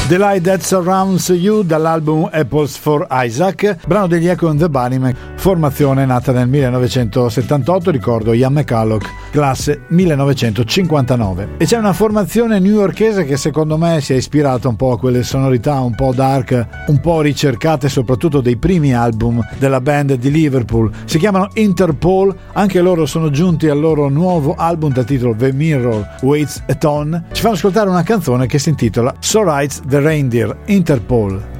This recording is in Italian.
The Light That Surrounds You dall'album Apples for Isaac, brano degli Echo and the Bunnymen, formazione nata nel 1978, ricordo Ian McCulloch, classe 1959. E c'è una formazione newyorkese che secondo me si è ispirata un po' a quelle sonorità un po' dark, un po' ricercate soprattutto dei primi album della band di Liverpool. Si chiamano Interpol, anche loro sono giunti al loro nuovo album dal titolo The Mirror Waits a Ton. Ci fanno ascoltare una canzone che si intitola So Rides the Reindeer, Interpol.